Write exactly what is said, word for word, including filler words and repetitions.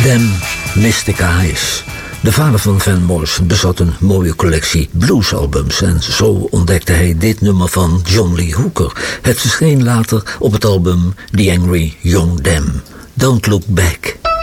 Them Mystic Eyes. De vader van Van Morrison bezat een mooie collectie bluesalbums en zo ontdekte hij dit nummer van John Lee Hooker. Het verscheen later op het album The Angry Young Them. Don't Look Back.